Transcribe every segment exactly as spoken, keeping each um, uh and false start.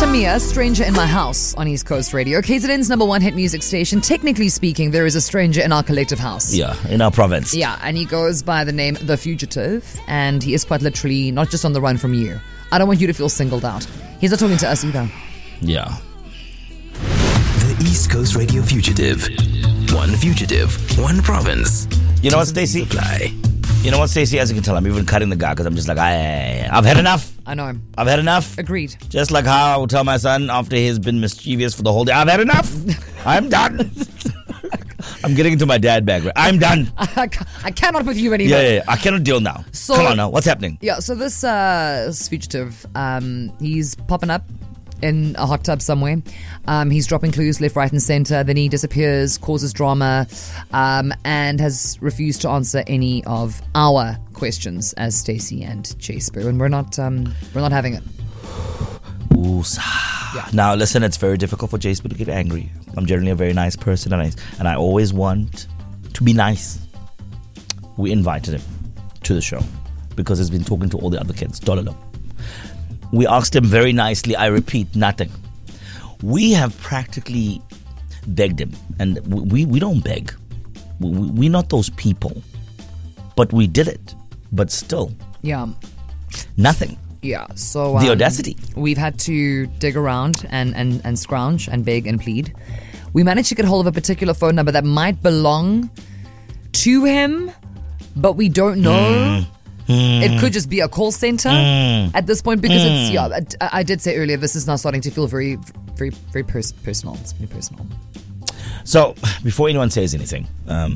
Tamia, Stranger in My House on East Coast Radio. K Z N's number one hit music station. Technically speaking, there is a stranger in our collective house. Yeah, in our province. Yeah, and he goes by the name The Fugitive, and he is quite literally not just on the run from you. I don't want you to feel singled out. He's not talking to us either. Yeah. The East Coast Radio Fugitive. One fugitive, one province. You know what, Stacey? You know what, Stacey? As you can tell, I'm even cutting the guy because I'm just like, I, I've had enough. I know. I've had enough. Agreed. Just like how I would tell my son after he's been mischievous for the whole day, I've had enough. I'm done. I'm getting into my dad bag. I'm done. I, I cannot with you anymore. Yeah, yeah, yeah. I cannot deal now. So, Come on now. What's happening? Yeah, so this, uh, this fugitive, um, he's popping up in a hot tub somewhere. Um, he's dropping clues left, right, and center. Then he disappears, causes drama, um, and has refused to answer any of our questions as Stacey and Chase Brew. And we're not, um, we're not having it. Ooh, yeah. Now, listen, it's very difficult for Chase Brew to get angry. I'm generally a very nice person, and I, and I always want to be nice. We invited him to the show because he's been talking to all the other kids. Dololo. We asked him very nicely, I repeat, nothing. We have practically begged him. And we, we don't beg. We, we're not those people. But we did it. But still. Yeah. Nothing. Yeah. So um, the audacity. We've had to dig around and, and, and scrounge and beg and plead. We managed to get hold of a particular phone number that might belong to him, but we don't know. Mm. Mm. It could just be a call center mm. at this point because mm. it's, yeah, I, I did say earlier, this is now starting to feel very, very, very pers- personal. It's very personal. So, before anyone says anything, um,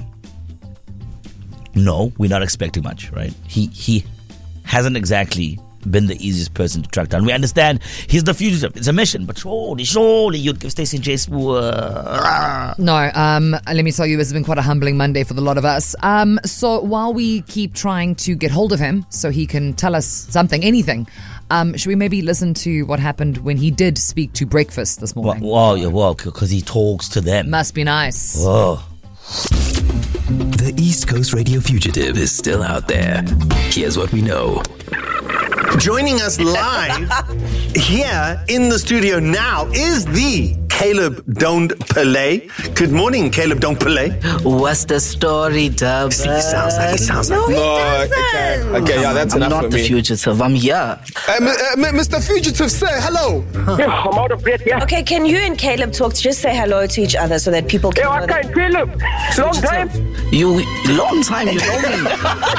no, we're not expecting much, right? He he hasn't exactly been the easiest person to track down. We understand he's the fugitive. It's a mission, but surely, surely you'd give Stacey and Chase. Uh, no, um, let me tell you, this has been quite a humbling Monday for the lot of us. Um, so while we keep trying to get hold of him so he can tell us something, anything, um, should we maybe listen to what happened when he did speak to Breakfast this morning? Well, well, yeah, well, because he talks to them. Must be nice. Oh. The East Coast Radio Fugitive is still out there. Here's what we know. Joining us live here in the studio now is the Caleb Don't Pillay. Good morning, Caleb Don't Pillay. What's the story, Dub? See, he sounds like he sounds like. No, okay, okay, yeah, that's I'm enough not for the me. fugitive. I'm here. Uh, M- uh, Mister Fugitive, sir, hello. Yeah, I'm out of breath, yeah. Okay, can you and Caleb talk? Just say hello to each other so that people can. Yeah, know okay, Caleb. Long time. You long time. You know me.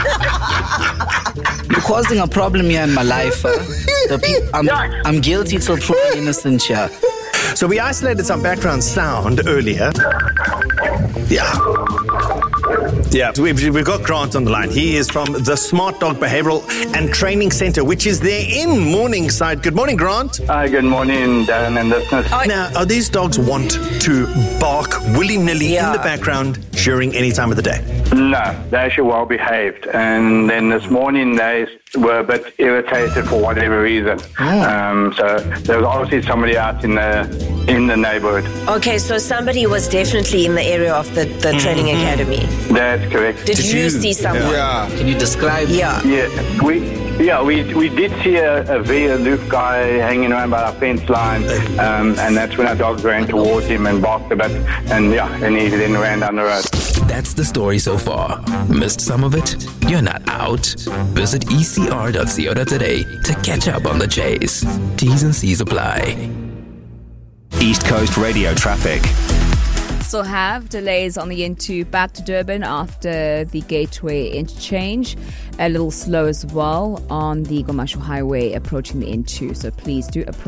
You're causing a problem here in my life. Huh? The pe- I'm, Yeah. I'm guilty till proven innocent here. So we isolated some background sound earlier. Yeah. Yeah, so we've, we've got Grant on the line. He is from the Smart Dog Behavioral and Training Center, which is there in Morningside. Good morning, Grant. Hi, good morning, Darren and listeners. Now, are these dogs want to bark willy-nilly Yeah. in the background during any time of the day? No, they're actually well behaved. And then this morning they were a bit irritated for whatever reason. Um, so there was obviously somebody out in the in the neighborhood. Okay, so somebody was definitely in the area of the, the training academy. That's correct. Did, you, you? see someone? Yeah. Can you describe? Yeah. Yeah, we yeah we we did see a, a very aloof guy hanging around by our fence line, um, and that's when our dogs ran towards him and barked a bit, and yeah, and he then ran down the road. That's the story so far. Missed some of it? You're not out. Visit e c r dot co dot za to catch up on the chase. T's and C's apply. East Coast Radio traffic. Still have delays on the N two back to Durban after the Gateway interchange. A little slow as well on the Gomashu Highway approaching the N two. So please do approach